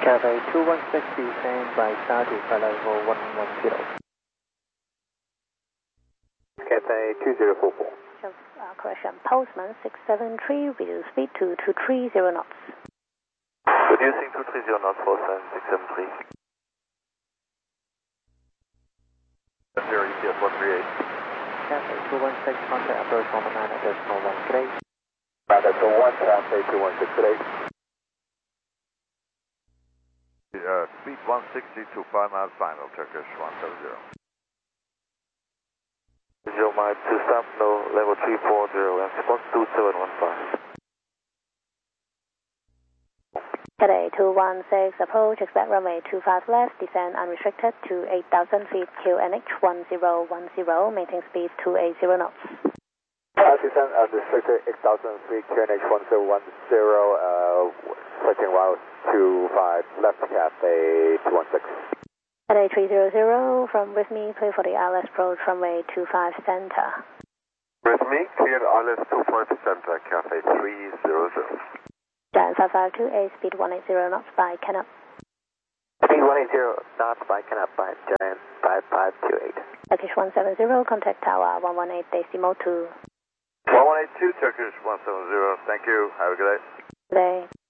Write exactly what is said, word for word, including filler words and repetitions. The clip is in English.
Cathay two one six, descend by static flight level one one zero. Cathay two zero four four. Just, uh, correction, Postman six seven three, reduce speed to two three zero knots. Reducing two three zero knots, Postman six seven three. zero E T S one three eight. Cathay two one six, contact approach one nine at decimal one, good day. Roger, two one, Cathay two one six, good day. Uh, speed one sixty to five miles final, Turkish one seven zero. Zero mile to stop, no, level three four zero, and spot two seven one five. Cathay two one six, approach, expect runway two five left, descend unrestricted to eight thousand feet, Q N H one zero one zero, maintain speed two eighty knots. Uh, descend unrestricted eight thousand feet, Q N H one zero one zero, uh, searching route two five left, Cathay two one six. Cathay three zero zero, from with me, clear for the I L S approach, runway two five center. With me, cleared I L S two five center, Cathay three zero zero. Giant five five two eight, speed one eighty knots by Canup. Speed one eighty knots by Canup by Giant five five two eight. Turkish one seven zero, contact tower one one eight decimal two. one one eight two, Turkish one seven zero, thank you, have a good day. Good day.